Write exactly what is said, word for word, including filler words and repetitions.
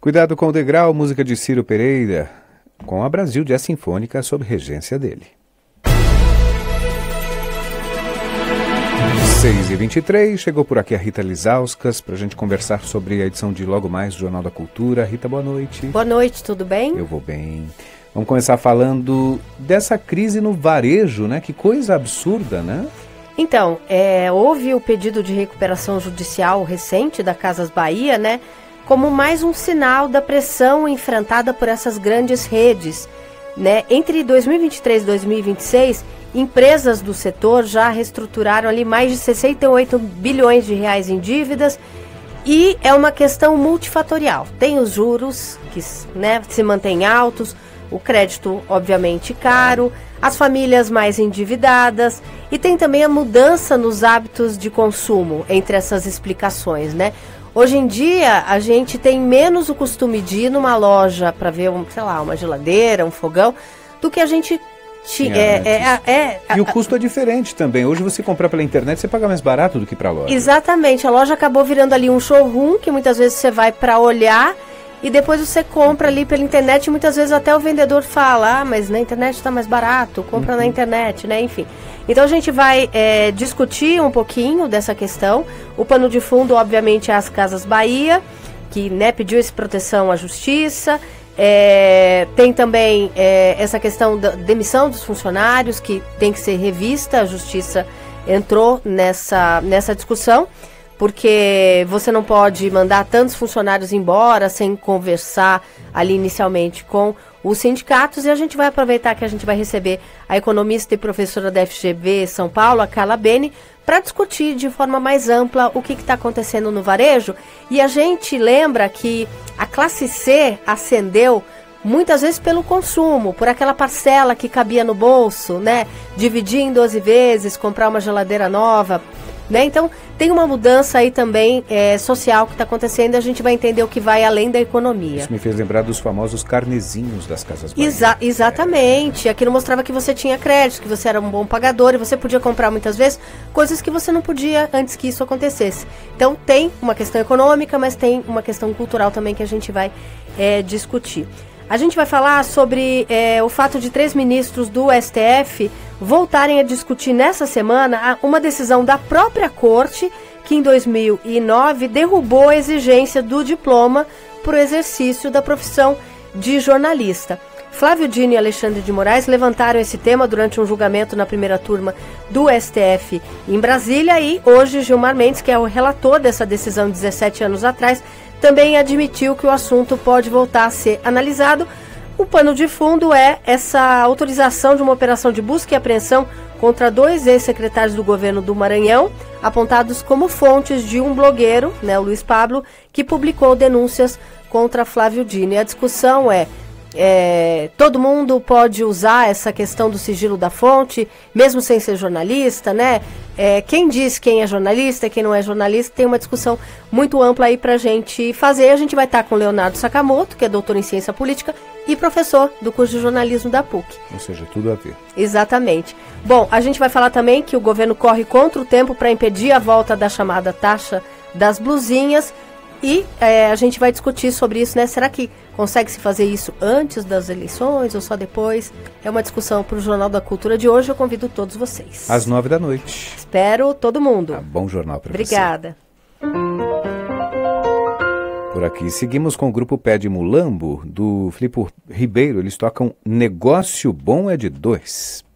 Cuidado com o degrau, música de Ciro Pereira, com a Brasil Jazz Sinfônica sob regência dele. seis e vinte e três, chegou por aqui a Rita Lizauskas para a gente conversar sobre a edição de Logo Mais do Jornal da Cultura. Rita, boa noite. Boa noite, tudo bem? Eu vou bem. Vamos começar falando dessa crise no varejo, né? Que coisa absurda, né? Então, é, houve o pedido de recuperação judicial recente da Casas Bahia, né? Como mais um sinal da pressão enfrentada por essas grandes redes, né? Entre dois mil e vinte e três e dois mil e vinte e seis, empresas do setor já reestruturaram ali mais de sessenta e oito bilhões de reais em dívidas e é uma questão multifatorial. Tem os juros que, né, se mantêm altos, o crédito obviamente caro, as famílias mais endividadas e tem também a mudança nos hábitos de consumo entre essas explicações, né? Hoje em dia a gente tem menos o costume de ir numa loja para ver, um, sei lá, uma geladeira, um fogão, do que a gente tinha. É, é, é, é, e o custo é diferente também. Hoje você comprar pela internet, você paga mais barato do que para a loja. Exatamente. A loja acabou virando ali um showroom, que muitas vezes você vai para olhar e depois você compra ali pela internet e muitas vezes até o vendedor fala, ah, mas na internet está mais barato, compra uhum. na internet, né? Enfim. Então a gente vai é, discutir um pouquinho dessa questão. O pano de fundo, obviamente, é as Casas Bahia, que, né, pediu essa proteção à justiça. É, tem também é, essa questão da demissão dos funcionários, que tem que ser revista. A justiça entrou nessa, nessa discussão, porque você não pode mandar tantos funcionários embora sem conversar ali inicialmente com os sindicatos. E a gente vai aproveitar que a gente vai receber a economista e professora da F G V São Paulo, a Carla Bene, para discutir de forma mais ampla o que está acontecendo no varejo. E a gente lembra que a classe C ascendeu muitas vezes pelo consumo, por aquela parcela que cabia no bolso, né? Dividir em doze vezes, comprar uma geladeira nova, né? Então tem uma mudança aí também é, social que está acontecendo e a gente vai entender o que vai além da economia. Isso me fez lembrar dos famosos carnezinhos das Casas Bahia. Exa- exatamente. É. Aquilo mostrava que você tinha crédito, que você era um bom pagador e você podia comprar muitas vezes coisas que você não podia antes que isso acontecesse. Então tem uma questão econômica, mas tem uma questão cultural também que a gente vai é, discutir. A gente vai falar sobre é, o fato de três ministros do S T F voltarem a discutir nessa semana uma decisão da própria corte que em dois mil e nove derrubou a exigência do diploma para o exercício da profissão de jornalista. Flávio Dino e Alexandre de Moraes levantaram esse tema durante um julgamento na primeira turma do S T F em Brasília e hoje Gilmar Mendes, que é o relator dessa decisão dezessete anos atrás, também admitiu que o assunto pode voltar a ser analisado. O pano de fundo é essa autorização de uma operação de busca e apreensão contra dois ex-secretários do governo do Maranhão, apontados como fontes de um blogueiro, né, o Luiz Pablo, que publicou denúncias contra Flávio Dino. E a discussão é, é, todo mundo pode usar essa questão do sigilo da fonte, mesmo sem ser jornalista, né? É, quem diz quem é jornalista, quem não é jornalista, tem uma discussão muito ampla aí pra gente fazer. A gente vai estar com o Leonardo Sakamoto, que é doutor em ciência política e professor do curso de jornalismo da P U C. Ou seja, tudo a ver. Exatamente. Bom, a gente vai falar também que o governo corre contra o tempo para impedir a volta da chamada taxa das blusinhas e é, a gente vai discutir sobre isso, né? Será que consegue se fazer isso antes das eleições ou só depois? É uma discussão para o Jornal da Cultura de hoje. Eu convido todos vocês. Às nove da noite. Espero todo mundo. Tá, bom jornal para você. Obrigada. Por aqui, seguimos com o grupo Pé de Mulambo, do Filipe Ribeiro. Eles tocam Negócio Bom é de Dois.